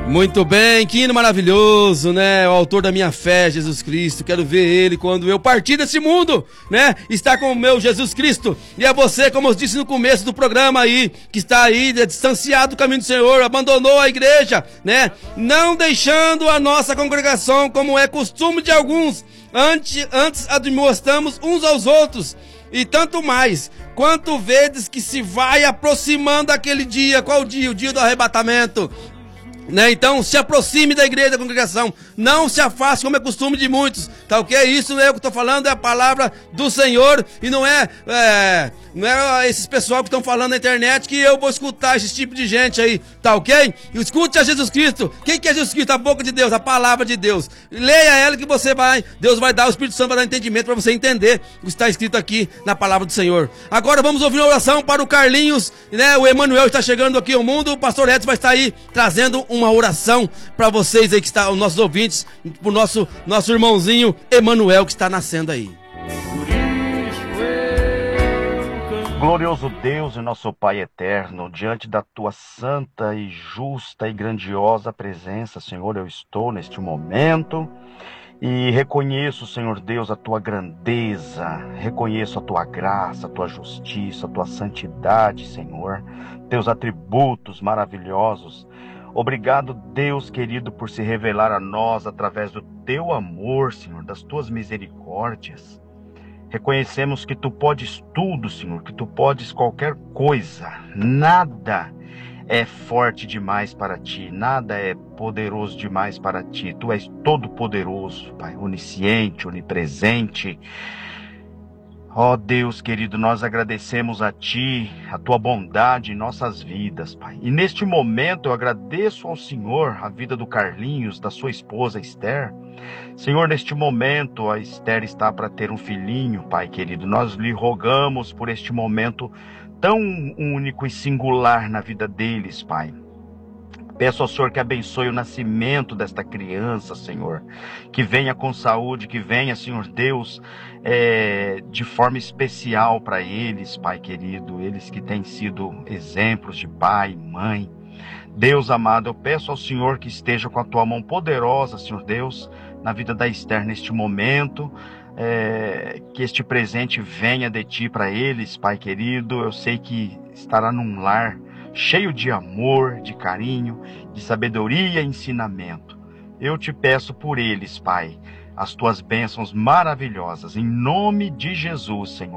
Muito bem, que hino maravilhoso, né? O autor da minha fé, Jesus Cristo. Quero ver ele quando eu partir desse mundo, né? Estar com o meu Jesus Cristo. E a você, como eu disse no começo do programa aí, que está aí distanciado do caminho do Senhor, abandonou a igreja, né? Não deixando a nossa congregação, como é costume de alguns. Antes admoestamos uns aos outros. E tanto mais, quanto vezes que se vai aproximando aquele dia. Qual dia? O dia do arrebatamento. Né? Então se aproxime da igreja, da congregação. Não se afaste como é costume de muitos. Tá ok? Isso não é o que eu estou falando, é a palavra do Senhor. E não é esses pessoal que estão falando na internet que eu vou escutar esse tipo de gente aí. Tá ok? Escute a Jesus Cristo. Quem que é Jesus Cristo? A boca de Deus, a palavra de Deus. Leia ela que Deus vai dar, o Espírito Santo vai dar entendimento para você entender o que está escrito aqui na palavra do Senhor. Agora vamos ouvir uma oração para o Carlinhos, né? O Emanuel está chegando aqui ao mundo. O pastor Edson vai estar aí trazendo uma oração para vocês aí que estão, os nossos ouvintes, pro nosso irmãozinho Emanuel que está nascendo aí. Glorioso Deus e nosso Pai eterno, diante da tua santa e justa e grandiosa presença, Senhor, eu estou neste momento e reconheço, Senhor Deus, a tua grandeza, reconheço a tua graça, a tua justiça, a tua santidade, Senhor, teus atributos maravilhosos. Obrigado, Deus querido, por se revelar a nós através do teu amor, Senhor, das tuas misericórdias. Reconhecemos que tu podes tudo, Senhor, que tu podes qualquer coisa. Nada é forte demais para ti, nada é poderoso demais para ti. Tu és todo poderoso, Pai, onisciente, onipresente. Ó Deus querido, nós agradecemos a Ti, a Tua bondade em nossas vidas, Pai. E neste momento eu agradeço ao Senhor a vida do Carlinhos, da sua esposa Esther. Senhor, neste momento a Esther está para ter um filhinho, Pai querido. Nós lhe rogamos por este momento tão único e singular na vida deles, Pai. Peço ao Senhor que abençoe o nascimento desta criança, Senhor. Que venha com saúde, que venha, Senhor Deus, de forma especial para eles, Pai querido. Eles que têm sido exemplos de pai e mãe. Deus amado, eu peço ao Senhor que esteja com a tua mão poderosa, Senhor Deus, na vida da Esther neste momento. Que este presente venha de ti para eles, Pai querido. Eu sei que estará num lar cheio de amor, de carinho, de sabedoria e ensinamento. Eu te peço por eles, Pai, as tuas bênçãos maravilhosas, em nome de Jesus, Senhor.